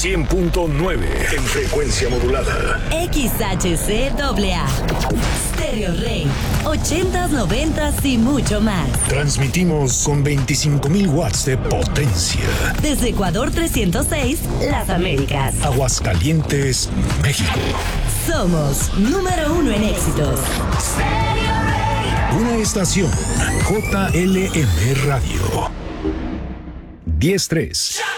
100.9 en frecuencia modulada. XHCAA. Stereo Rey. 80s, 90s y mucho más. Transmitimos con 25,000 watts de potencia. Desde Ecuador 306, Las Américas. Aguascalientes, México. Somos número 1 en éxitos. Stereo Rey. Una estación JLM Radio. 10-3.